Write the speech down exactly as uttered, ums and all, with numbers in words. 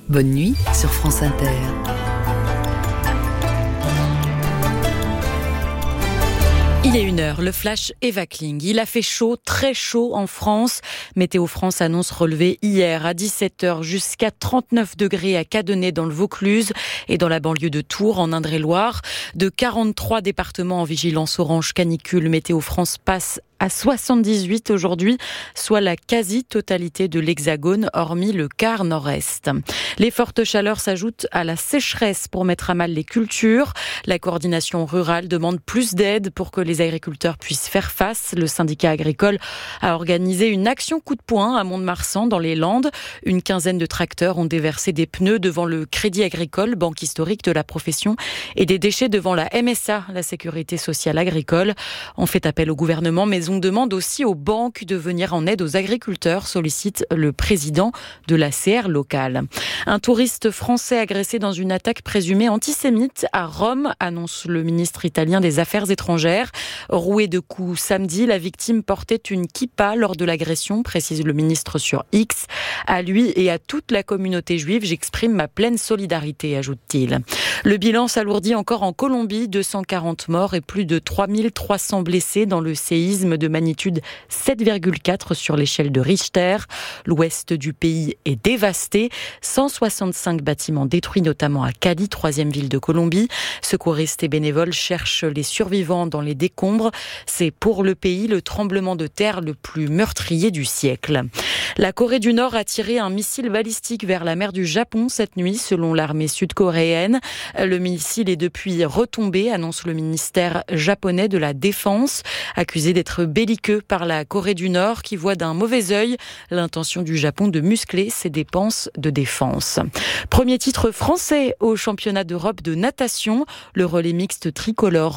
Bonne nuit sur France Inter. Il est une heure, le flash Eva Kling. Il a fait chaud, très chaud en France. Météo France annonce relever hier à dix-sept heures jusqu'à trente-neuf degrés à Cadenet dans le Vaucluse et dans la banlieue de Tours en Indre-et-Loire. De quarante-trois départements en vigilance orange canicule, Météo France passe à soixante-dix-huit aujourd'hui, soit la quasi-totalité de l'Hexagone, hormis le quart nord-est. Les fortes chaleurs s'ajoutent à la sécheresse pour mettre à mal les cultures. La coordination rurale demande plus d'aide pour que les agriculteurs puissent faire face. Le syndicat agricole a organisé une action coup de poing à Mont-de-Marsan dans les Landes. Une quinzaine de tracteurs ont déversé des pneus devant le Crédit Agricole, banque historique de la profession, et des déchets devant la M S A, la Sécurité sociale agricole. On fait appel au gouvernement, mais on demande aussi aux banques de venir en aide aux agriculteurs, sollicite le président de la C R locale. Un touriste français agressé dans une attaque présumée antisémite à Rome, annonce le ministre italien des Affaires étrangères. Roué de coups samedi, la victime portait une kippa lors de l'agression, précise le ministre sur X. À lui et à toute la communauté juive, j'exprime ma pleine solidarité, ajoute-t-il. Le bilan s'alourdit encore en Colombie, deux cent quarante morts et plus de trois mille trois cents blessés dans le séisme de magnitude sept virgule quatre sur l'échelle de Richter. L'ouest du pays est dévasté. cent soixante-cinq bâtiments détruits, notamment à Cali, troisième ville de Colombie. Secouristes et bénévoles cherchent les survivants dans les décombres. C'est pour le pays le tremblement de terre le plus meurtrier du siècle. La Corée du Nord a tiré un missile balistique vers la mer du Japon cette nuit, selon l'armée sud-coréenne. Le missile est depuis retombé, annonce le ministère japonais de la Défense, accusé d'être belliqueux par la Corée du Nord qui voit d'un mauvais œil l'intention du Japon de muscler ses dépenses de défense. Premier titre français au championnat d'Europe de natation. Le relais mixte tricolore